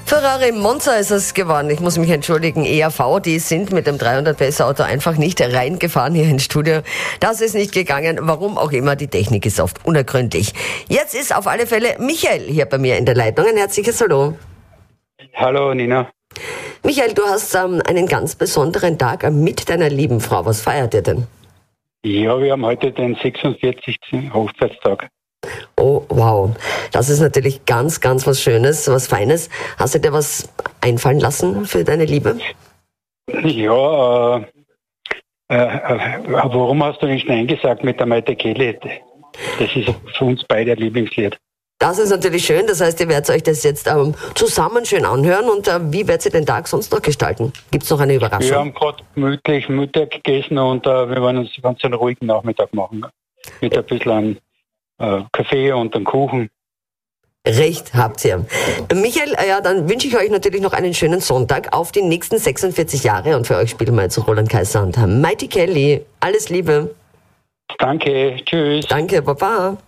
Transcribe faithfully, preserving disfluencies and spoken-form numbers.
Ferrari Monza ist es geworden. Ich muss mich entschuldigen. E R V, die sind mit dem dreihundert PS Auto einfach nicht reingefahren hier ins Studio. Das ist nicht gegangen. Warum auch immer. Die Technik ist oft unergründlich. Jetzt ist auf alle Fälle Michael hier bei mir in der Leitung. Ein herzliches Hallo. Hallo Nina. Michael, du hast ähm, einen ganz besonderen Tag mit deiner lieben Frau. Was feiert ihr denn? Ja, wir haben heute den sechsundvierzigsten Hochzeitstag. Oh, wow. Das ist natürlich ganz, ganz was Schönes, was Feines. Hast du dir was einfallen lassen für deine Liebe? Ja, äh, äh, warum hast du nicht Nein gesagt mit der Maite Kelly? Das ist für uns beide ein Lieblingslied. Das ist natürlich schön. Das heißt, ihr werdet euch das jetzt ähm, zusammen schön anhören. Und äh, wie werdet ihr den Tag sonst noch gestalten? Gibt es noch eine Überraschung? Wir haben gerade gemütlich Mittag gegessen und äh, wir wollen uns ganz einen ruhigen Nachmittag machen. Mit ein bisschen äh, Kaffee und einem Kuchen. Recht habt ihr. Michael, ja, dann wünsche ich euch natürlich noch einen schönen Sonntag auf die nächsten sechsundvierzig Jahre. Und für euch spielen wir jetzt Roland Kaiser und Maite Kelly. Alles Liebe. Danke, tschüss. Danke, Baba.